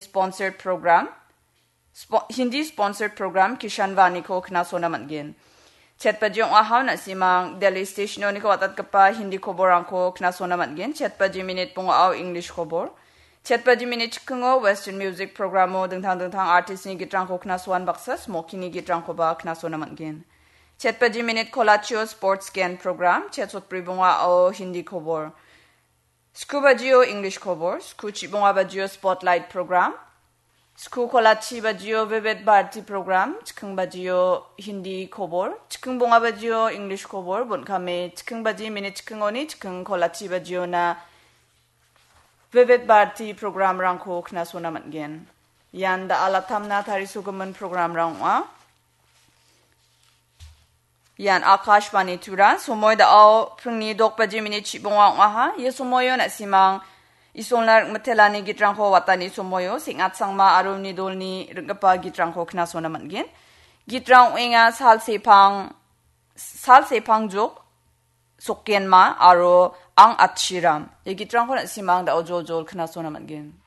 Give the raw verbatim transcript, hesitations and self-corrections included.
sponsored program Sp- Hindi sponsored program Kishan Vani ko khna sona mangin chat pa jong ahaw na simang Delhi station ni ko atat kapa Hindi khoborang ko khna sona mangin chat pa ji minute pung aw English khobor chat pa ji minute khungo western music program mo dingthang dingthang artist ni gitrang ko khna swan baksa smoky ni gitrang ko ba khna sona mangin chat pa ji minute kolachio sports scan program chat sot pribunga aw Hindi khobor Scuba Geo English khobor sku chibunga ba Geo spotlight program Sku kolachi ba Geo Vivid Bharati program chikung ba Geo Hindi khobor chikung bunga ba Geo English khobor bon khame chikung ba ji minute chikung oni chikung kolachi ba Geo na Vivid Bharati program rang ko khna sona manggen yan da alatham na thari sugaman program rang wa yan Akashvani Turan somoy da aw phungni dokpa ji minute chibunga wa ha ye somoyo na simang Isolnar matelani gitrang ko watani somoyo singat sangma arumni dolni rgapa gitrang ko khna sona mangin gitrang wenga sal sepang sal sepang jok sokkenma aro ang atshiram ye gitrang ko na simang da ojojol khna sona mangin